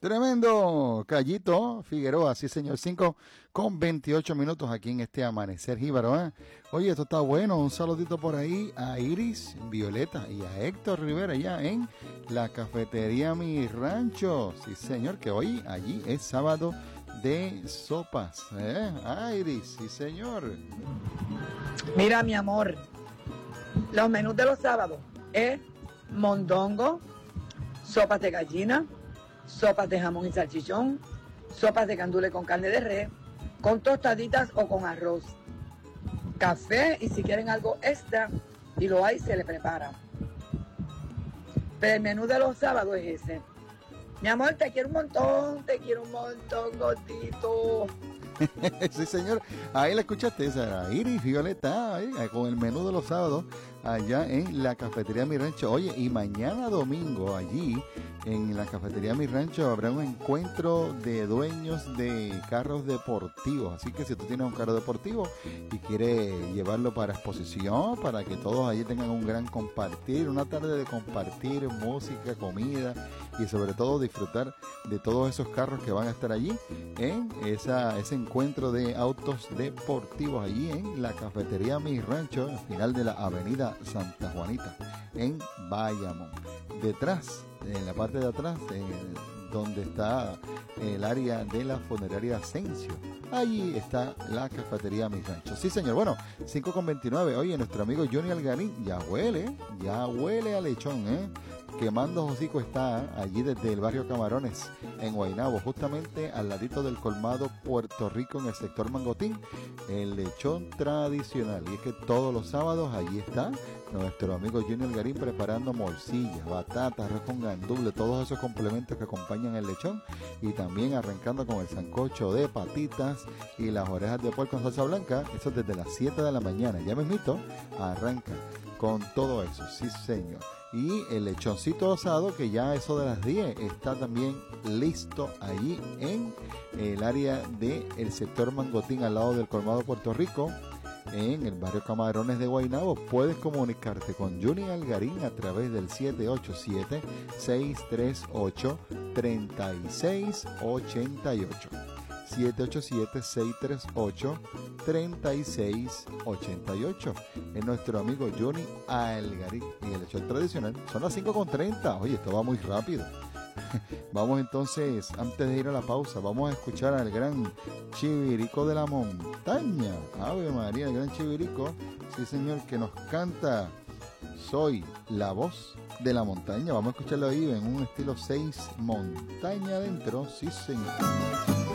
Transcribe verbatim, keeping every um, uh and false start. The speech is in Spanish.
Tremendo Callito Figueroa, sí señor, cinco con veintiocho minutos aquí en este amanecer jíbaro, ¿eh? Oye, esto está bueno, un saludito por ahí a Iris Violeta y a Héctor Rivera ya en la cafetería Mi Rancho, sí señor, que hoy allí es sábado de sopas, ¿eh? Ah, Iris, sí señor. Mira mi amor, los menús de los sábados es mondongo, sopas de gallina, sopas de jamón y salchichón, sopas de candule con carne de res, con tostaditas o con arroz, café y si quieren algo extra y lo hay se le prepara. Pero el menú de los sábados es ese. Mi amor, te quiero un montón, te quiero un montón, gordito. Sí señor, ahí la escuchaste, esa era Iris Violeta, ¿eh? Con el menú de los sábados allá en la cafetería Mi Rancho. Oye, y mañana domingo allí en la cafetería Mi Rancho habrá un encuentro de dueños de carros deportivos, así que si tú tienes un carro deportivo y quieres llevarlo para exposición, para que todos allí tengan un gran compartir, una tarde de compartir música, comida y sobre todo disfrutar de todos esos carros que van a estar allí en esa, ese encuentro de autos deportivos allí en la cafetería Mi Rancho, al final de la avenida Santa Juanita en Bayamón. Detrás, en la parte de atrás, eh, donde está el área de la funeraria Asensio, allí está la cafetería Mi Rancho. Sí señor, bueno, cinco con veintinueve. Oye, nuestro amigo Johnny Algarín ya huele, ya huele a lechón, eh Quemando Hocico está allí desde el barrio Camarones en Guaynabo, justamente al ladito del colmado Puerto Rico en el sector Mangotín, el lechón tradicional. Y es que todos los sábados allí está nuestro amigo Junior Garín preparando morcillas, batatas, arroz con ganduble, todos esos complementos que acompañan el lechón, y también arrancando con el sancocho de patitas y las orejas de puerco en salsa blanca. Eso desde las siete de la mañana, ya mismito arranca con todo eso, sí señor. Y el lechoncito asado, que ya eso de las diez está también listo allí en el área del sector Mangotín, al lado del colmado Puerto Rico, en el barrio Camarones de Guaynabo. Puedes comunicarte con Juni Algarín a través del siete ocho siete, seis tres ocho, tres seis ocho ocho. siete ocho siete, seis tres ocho, tres seis ocho ocho. Es nuestro amigo Johnny Algarín y el lechón tradicional. Son las cinco con treinta. Oye, esto va muy rápido. Vamos entonces, antes de ir a la pausa, vamos a escuchar al gran Chivirico de la Montaña. Ave María, el gran Chivirico, sí señor, que nos canta Soy la voz de la montaña. Vamos a escucharlo ahí en un estilo seis montaña adentro, sí señor.